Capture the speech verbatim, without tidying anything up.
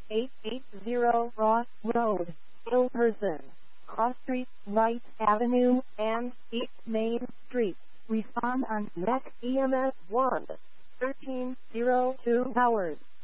eight eighty Ross Road, Hilversum, Cross Street, Wright Avenue, and East Main Street. Respond on N E C E M S one, thirteen oh two hours.